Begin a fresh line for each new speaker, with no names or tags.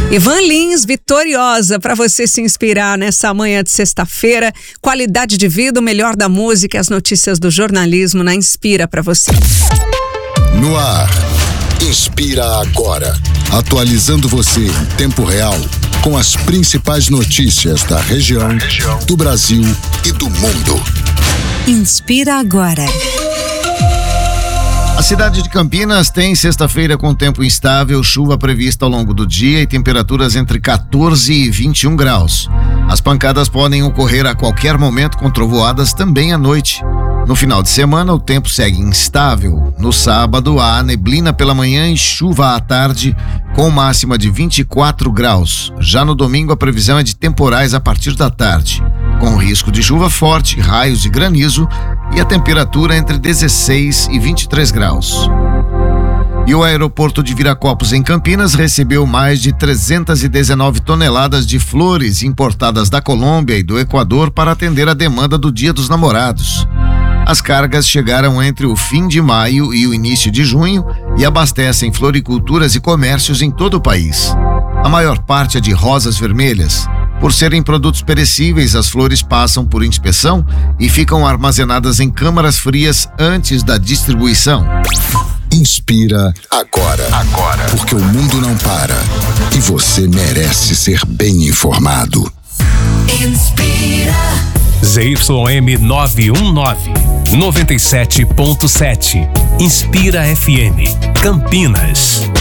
Ivan Lins, Vitoriosa, para você se inspirar nessa manhã de sexta-feira. Qualidade de vida, o melhor da música e as notícias do jornalismo na Inspira para você.
No ar, Inspira Agora. Atualizando você em tempo real com as principais notícias da região, do Brasil e do mundo.
Inspira Agora.
A cidade de Campinas tem sexta-feira com tempo instável, chuva prevista ao longo do dia e temperaturas entre 14 e 21 graus. As pancadas podem ocorrer a qualquer momento com trovoadas também à noite. No final de semana, o tempo segue instável. No sábado, há neblina pela manhã e chuva à tarde, com máxima de 24 graus. Já no domingo, a previsão é de temporais a partir da tarde, com risco de chuva forte, raios e granizo, e a temperatura entre 16 e 23 graus. E o aeroporto de Viracopos, em Campinas, recebeu mais de 319 toneladas de flores importadas da Colômbia e do Equador para atender a demanda do Dia dos Namorados. As cargas chegaram entre o fim de maio e o início de junho e abastecem floriculturas e comércios em todo o país. A maior parte é de rosas vermelhas. Por serem produtos perecíveis, as flores passam por inspeção e ficam armazenadas em câmaras frias antes da distribuição.
Inspira Agora. Porque o mundo não para e você merece ser bem informado.
Inspira. ZYM 919, 97.7. Inspira FM, Campinas.